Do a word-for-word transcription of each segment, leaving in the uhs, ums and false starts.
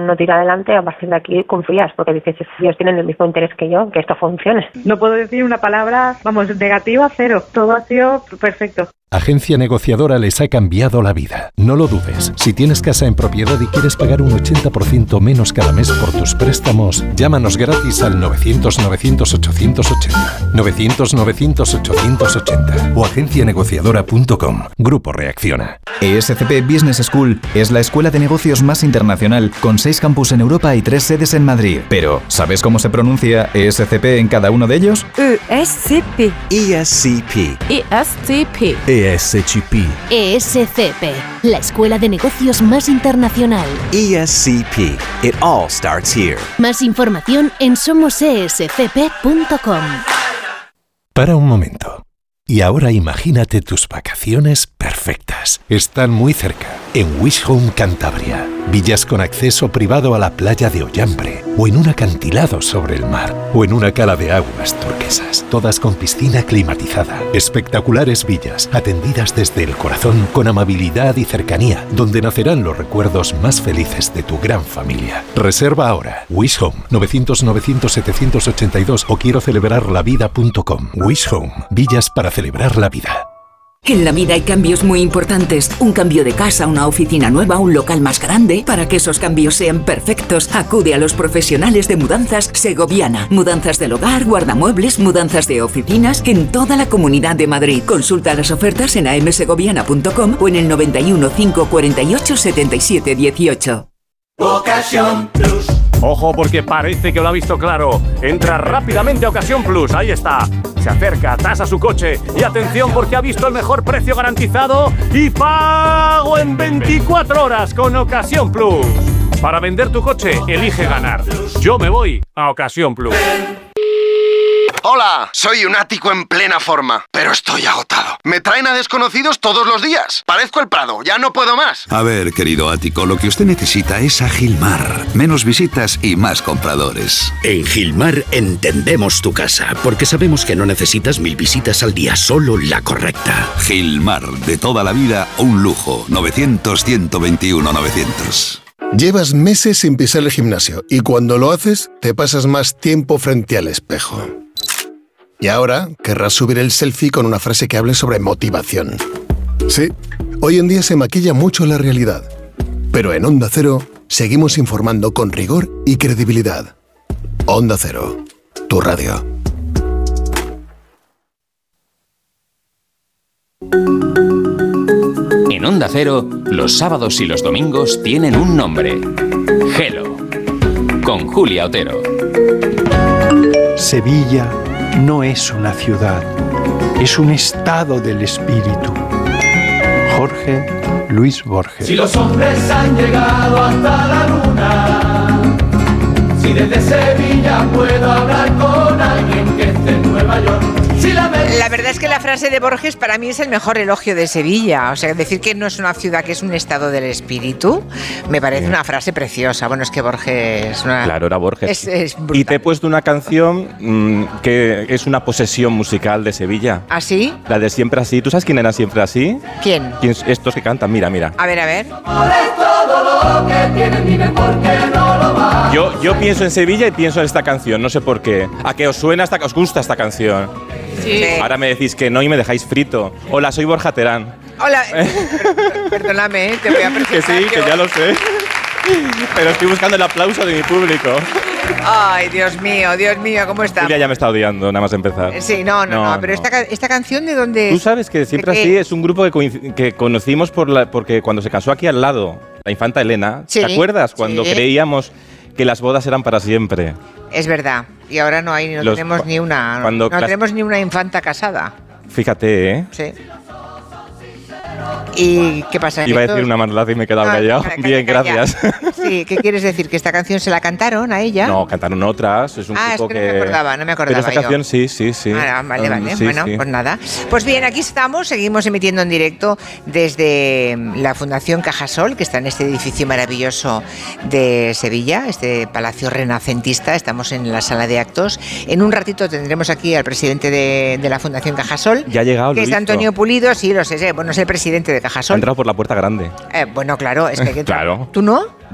no tira adelante, a partir de aquí confías, porque dices, ellos tienen el mismo interés que yo, que esto funcione. No puedo decir una palabra, vamos, negativa, cero. Todo ha sido perfecto. Agencia Negociadora les ha cambiado la vida. No lo dudes. Si tienes casa en propiedad y quieres pagar un ochenta por ciento menos cada mes por tus préstamos, llámanos gratis al novecientos, novecientos, ochocientos ochenta. novecientos, novecientos, ochocientos ochenta o agencia negociadora punto com. Grupo Reacciona. E S C P Business School es la escuela de negocios más internacional, con seis campus en Europa y tres sedes en Madrid. Pero, ¿sabes cómo se pronuncia E S C P en cada uno de ellos? E S C P. E S C P. E S C P. E S C P. E S C P, la escuela de negocios más internacional. E S C P. It all starts here. Más información en somos e s c p punto com. Para un momento. Y ahora imagínate tus vacaciones perfectas. Están muy cerca, en Wish Home Cantabria. Villas con acceso privado a la playa de Ollambre, o en un acantilado sobre el mar, o en una cala de aguas turquesas, todas con piscina climatizada. Espectaculares villas, atendidas desde el corazón, con amabilidad y cercanía, donde nacerán los recuerdos más felices de tu gran familia. Reserva ahora. Wish Home, novecientos, novecientos, setecientos ochenta y dos o quiero celebrar la vida punto com. Wish Home, villas para celebrar la vida. En la vida hay cambios muy importantes. Un cambio de casa, una oficina nueva, un local más grande. Para que esos cambios sean perfectos, acude a los profesionales de Mudanzas Segoviana. Mudanzas del hogar, guardamuebles, mudanzas de oficinas en toda la Comunidad de Madrid. Consulta las ofertas en a m segoviana punto com o en el noventa y uno, cinco cuarenta y ocho, setenta y siete dieciocho. Ocasión Plus. Ojo, porque parece que lo ha visto claro. Entra rápidamente a Ocasión Plus, ahí está. Se acerca, tasa su coche y atención porque ha visto el mejor precio garantizado y pago en veinticuatro horas con Ocasión Plus. Para vender tu coche, elige ganar. Yo me voy a Ocasión Plus. Hola, soy un ático en plena forma, pero estoy agotado. Me traen a desconocidos todos los días. Parezco el Prado, ya no puedo más. A ver, querido ático, lo que usted necesita es a Gilmar. Menos visitas y más compradores. En Gilmar entendemos tu casa, porque sabemos que no necesitas mil visitas al día, solo la correcta. Gilmar, de toda la vida, un lujo. novecientos, ciento veintiuno, novecientos. Llevas meses sin pisar el gimnasio y cuando lo haces te pasas más tiempo frente al espejo. Y ahora querrás subir el selfie con una frase que hable sobre motivación. Sí, hoy en día se maquilla mucho la realidad. Pero en Onda Cero seguimos informando con rigor y credibilidad. Onda Cero, tu radio. En Onda Cero, los sábados y los domingos tienen un nombre. Hello, con Julia Otero. Sevilla no es una ciudad, es un estado del espíritu. Jorge Luis Borges. Si los hombres han llegado hasta la luna, si desde Sevilla puedo hablar con alguien que esté en Nueva York. Si la, la verdad es que la frase de Borges para mí es el mejor elogio de Sevilla. O sea, decir que no es una ciudad, que es un estado del espíritu, me parece Bien. Una frase preciosa. Bueno, es que Borges... Una... Claro, era Borges. Es, es y te he puesto una canción mmm, que es una posesión musical de Sevilla. ¿Ah, sí? La de Siempre Así. ¿Tú sabes quién era Siempre Así? ¿Quién? ¿Quién? Estos que cantan. Mira, mira. A ver, a ver. Yo, yo pienso en Sevilla y pienso en esta canción. No sé por qué. ¿A qué os suena esta, os gusta esta canción? Sí. Ahora me decís que no y me dejáis frito. Hola, soy Borja Terán. Hola, perdóname, te voy a presentar. Que sí, que ya lo sé. Pero estoy buscando el aplauso de mi público. Ay, Dios mío, Dios mío, ¿cómo está? Julia ya me está odiando, nada más empezar. Sí, no, no, no, no pero no. Esta, esta canción ¿de dónde es? Tú sabes que Siempre Así es un grupo que, que conocimos por la, porque cuando se casó aquí al lado, la infanta Elena, sí, ¿te acuerdas? Cuando sí. creíamos que las bodas eran para siempre. Es verdad, y ahora no hay, no Los, tenemos ni una, no las, tenemos ni una infanta casada. Fíjate, ¿eh? Sí. ¿Y qué pasa? Iba a decir una maldad y me he quedado ah, callado. Calla, Bien, calla. gracias. Sí, ¿qué quieres decir? ¿Que esta canción se la cantaron a ella? No, cantaron otras. Es un ah, grupo es que, que no me acordaba, no me acordaba. Pero esta yo. canción sí, sí, sí. Ah, vale, vale. Um, sí, bueno, sí. pues nada. Pues bien, aquí estamos, seguimos emitiendo en directo desde la Fundación Cajasol, que está en este edificio maravilloso de Sevilla, este palacio renacentista. Estamos en la sala de actos. En un ratito tendremos aquí al presidente de, de la Fundación Cajasol. Ya ha llegado, que es Antonio Pulido, sí, lo sé, bueno, es el presidente de Cajasol. Ha entrado por la puerta grande. Eh, bueno, claro, es que... claro. ¿Tú no?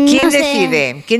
¿Quién No sé. decide? ¿Quién